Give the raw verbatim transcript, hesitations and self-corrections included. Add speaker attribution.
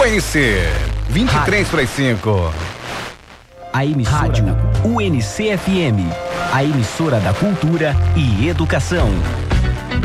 Speaker 1: U N C, vinte e três para as cinco.
Speaker 2: A emissora Rádio U N C F M, a emissora da cultura e educação.